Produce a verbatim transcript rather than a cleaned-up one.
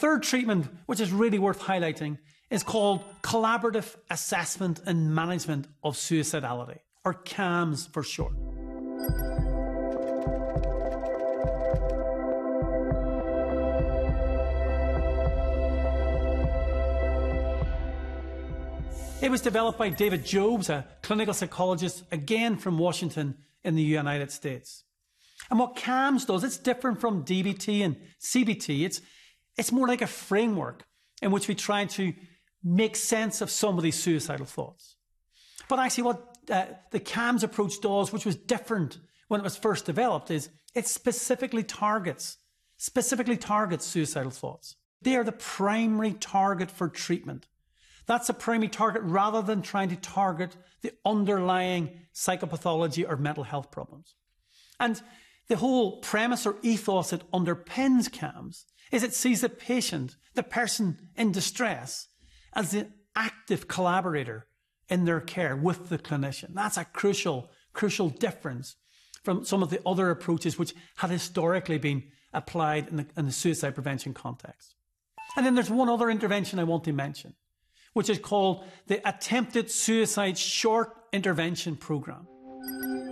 third treatment, which is really worth highlighting, is called Collaborative Assessment and Management of Suicidality, or CAMS for short. It was developed by David Jobes, a clinical psychologist, again from Washington in the United States. And what CAMS does, it's different from D B T and C B T. It's, it's more like a framework in which we try to make sense of some of these suicidal thoughts. But actually what uh, the CAMS approach does, which was different when it was first developed, is it specifically targets, specifically targets suicidal thoughts. They are the primary target for treatment. That's a primary target rather than trying to target the underlying psychopathology or mental health problems. And the whole premise or ethos that underpins CAMS is it sees the patient, the person in distress, as the active collaborator in their care with the clinician. That's a crucial, crucial difference from some of the other approaches which had historically been applied in the, in the suicide prevention context. And then there's one other intervention I want to mention, which is called the Attempted Suicide Short Intervention Program.